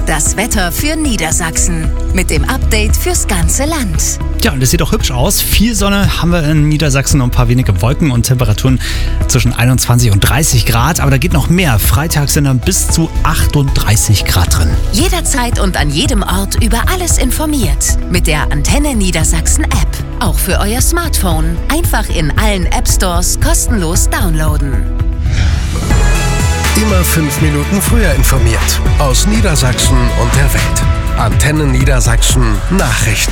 Das Wetter für Niedersachsen mit dem Update fürs ganze Land. Ja, und es sieht auch hübsch aus. Viel Sonne haben wir in Niedersachsen und ein paar wenige Wolken und Temperaturen zwischen 21 und 30 Grad. Aber da geht noch mehr. Freitag sind dann bis zu 38 Grad drin. Jederzeit und an jedem Ort über alles informiert. Mit der Antenne Niedersachsen App. Auch für euer Smartphone. Einfach in allen App Stores kostenlos downloaden. Immer 5 Minuten früher informiert. Aus Niedersachsen und der Welt. Antenne Niedersachsen Nachrichten.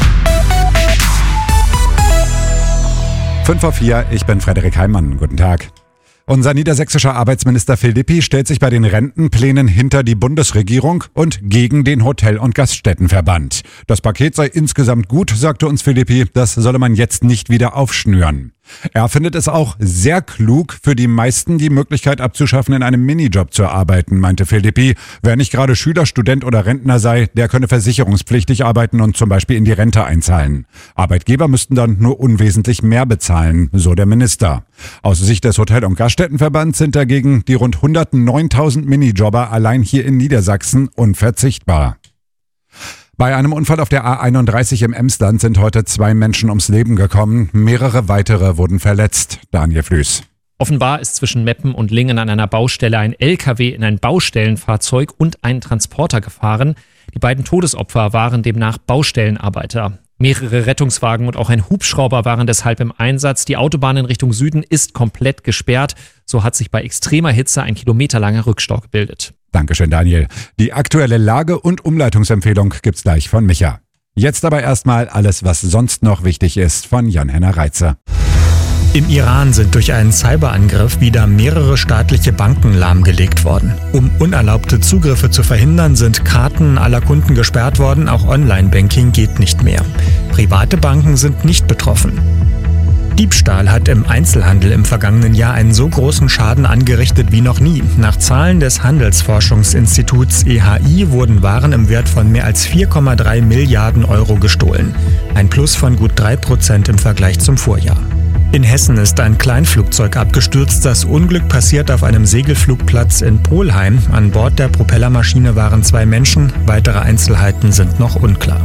5:04, ich bin Frederik Heimann. Guten Tag. Unser niedersächsischer Arbeitsminister Phil Dippi stellt sich bei den Rentenplänen hinter die Bundesregierung und gegen den Hotel- und Gaststättenverband. Das Paket sei insgesamt gut, sagte uns Phil Dippi, das solle man jetzt nicht wieder aufschnüren. Er findet es auch sehr klug, für die meisten die Möglichkeit abzuschaffen, in einem Minijob zu arbeiten, meinte Phil Dippi. Wer nicht gerade Schüler, Student oder Rentner sei, der könne versicherungspflichtig arbeiten und zum Beispiel in die Rente einzahlen. Arbeitgeber müssten dann nur unwesentlich mehr bezahlen, so der Minister. Aus Sicht des Hotel- und Gaststättenverbands sind dagegen die rund 109.000 Minijobber allein hier in Niedersachsen unverzichtbar. Bei einem Unfall auf der A31 im Emsland sind heute 2 Menschen ums Leben gekommen. Mehrere weitere wurden verletzt. Daniel Flüß. Offenbar ist zwischen Meppen und Lingen an einer Baustelle ein LKW in ein Baustellenfahrzeug und einen Transporter gefahren. Die beiden Todesopfer waren demnach Baustellenarbeiter. Mehrere Rettungswagen und auch ein Hubschrauber waren deshalb im Einsatz. Die Autobahn in Richtung Süden ist komplett gesperrt. So hat sich bei extremer Hitze ein kilometerlanger Rückstau gebildet. Dankeschön, Daniel. Die aktuelle Lage- und Umleitungsempfehlung gibt's gleich von Micha. Jetzt aber erstmal alles, was sonst noch wichtig ist, von Jan-Henner Reitze. Im Iran sind durch einen Cyberangriff wieder mehrere staatliche Banken lahmgelegt worden. Um unerlaubte Zugriffe zu verhindern, sind Karten aller Kunden gesperrt worden, auch Online-Banking geht nicht mehr. Private Banken sind nicht betroffen. Diebstahl hat im Einzelhandel im vergangenen Jahr einen so großen Schaden angerichtet wie noch nie. Nach Zahlen des Handelsforschungsinstituts EHI wurden Waren im Wert von mehr als 4,3 Milliarden Euro gestohlen. Ein Plus von gut 3% im Vergleich zum Vorjahr. In Hessen ist ein Kleinflugzeug abgestürzt. Das Unglück passiert auf einem Segelflugplatz in Polheim. An Bord der Propellermaschine waren 2 Menschen. Weitere Einzelheiten sind noch unklar.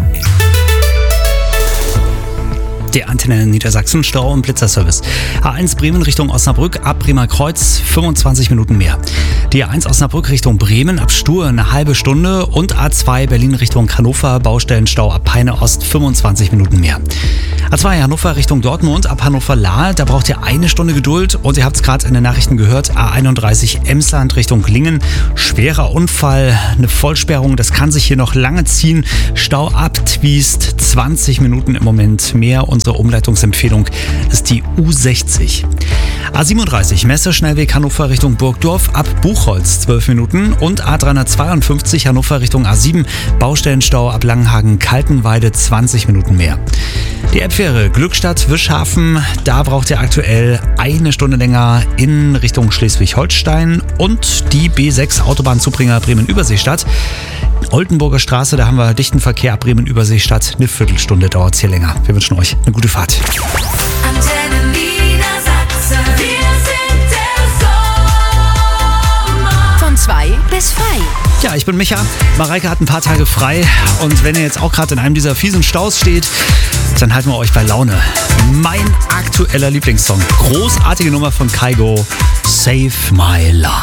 Der Antenne Niedersachsen Stau- und Blitzerservice. A1 Bremen Richtung Osnabrück ab Bremer Kreuz 25 Minuten mehr. Die A1 Osnabrück Richtung Bremen ab Stur eine halbe Stunde und A2 Berlin Richtung Hannover Baustellenstau ab Peine Ost 25 Minuten mehr. A2 Hannover Richtung Dortmund ab Hannover-Lahl, da braucht ihr 1 Stunde Geduld und ihr habt es gerade in den Nachrichten gehört, A31 Emsland Richtung Lingen, schwerer Unfall, eine Vollsperrung, das kann sich hier noch lange ziehen, Stau ab Twiest 20 Minuten im Moment mehr. Unsere Umleitungsempfehlung ist die U60. A37 Messerschnellweg Hannover Richtung Burgdorf ab Buchholz 12 Minuten und A352 Hannover Richtung A7 Baustellenstau ab Langenhagen-Kaltenweide 20 Minuten mehr. Die Elbfähre Glückstadt-Wischhafen, da braucht ihr aktuell 1 Stunde länger in Richtung Schleswig-Holstein und die B6 Autobahnzubringer Bremen-Überseestadt. Oldenburger Straße, da haben wir dichten Verkehr ab Bremen-Überseestadt. Eine Viertelstunde dauert es hier länger. Wir wünschen euch eine gute Fahrt. Antenne Niedersachsen, wir sind der Sommer. Von 2 bis frei. Ja, ich bin Micha. Mareike hat ein paar Tage frei und wenn ihr jetzt auch gerade in einem dieser fiesen Staus steht, dann halten wir euch bei Laune. Mein aktueller Lieblingssong. Großartige Nummer von Kygo. Save My Love.